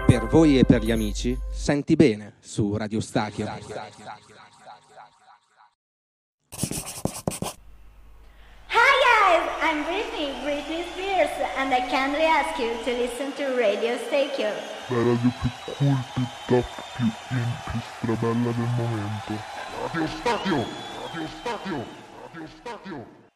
Per voi e per gli amici, Senti Bene su Radio Stachio. Hi guys, I'm Britney Spears, and I kindly ask you to listen to Radio Stachio. La radio più cool, più top, più in, più strabella del momento. Radio Stachio! Radio Stachio! Radio Stachio!